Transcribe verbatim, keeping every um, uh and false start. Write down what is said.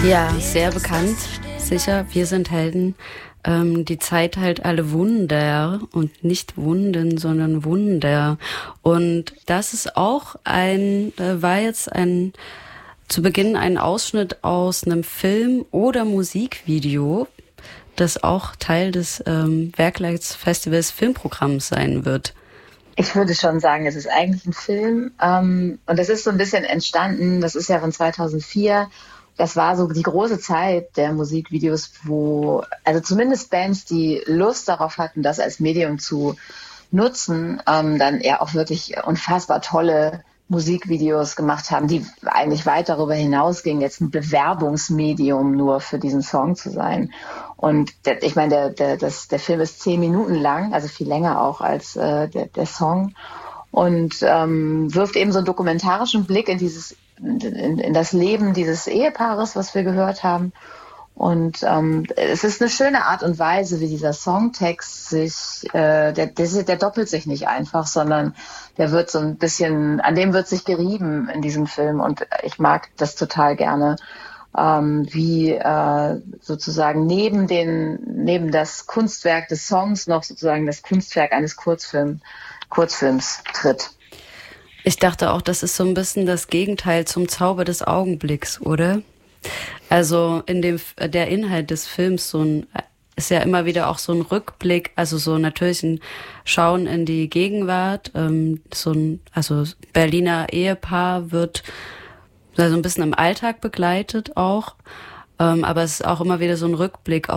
Ja, sehr bekannt, sicher. Wir sind Helden. Ähm, die Zeit halt alle Wunder und nicht Wunden, sondern Wunder. Und das ist auch ein, äh, war jetzt ein, zu Beginn ein Ausschnitt aus einem Film oder Musikvideo, das auch Teil des ähm, Werkleitfestivals Filmprogramms sein wird. Ich würde schon sagen, es ist eigentlich ein Film. Ähm, und das ist so ein bisschen entstanden, das ist ja von zweitausendvier. Das war so die große Zeit der Musikvideos, wo, also zumindest Bands, die Lust darauf hatten, das als Medium zu nutzen, ähm, dann eher auch wirklich unfassbar tolle Musikvideos gemacht haben, die eigentlich weit darüber hinausgingen, jetzt ein Bewerbungsmedium nur für diesen Song zu sein. Und der, ich meine, der, der, das, der Film ist zehn Minuten lang, also viel länger auch als äh, der, der Song. Und ähm, wirft eben so einen dokumentarischen Blick in dieses, in, in das Leben dieses Ehepaares, was wir gehört haben. Und ähm, es ist eine schöne Art und Weise, wie dieser Songtext sich, äh, der, der, der doppelt sich nicht einfach, sondern der wird so ein bisschen, an dem wird sich gerieben in diesem Film. Und ich mag das total gerne, ähm, wie äh, sozusagen neben den, neben das Kunstwerk des Songs noch sozusagen das Kunstwerk eines Kurzfilm, Kurzfilms tritt. Ich dachte auch, das ist so ein bisschen das Gegenteil zum Zauber des Augenblicks, oder? Also in dem der Inhalt des Films so ein ist ja immer wieder auch so ein Rückblick, also so natürlich ein Schauen in die Gegenwart. Ähm, so ein also Berliner Ehepaar wird so ein bisschen im Alltag begleitet auch, ähm, aber es ist auch immer wieder so ein Rückblick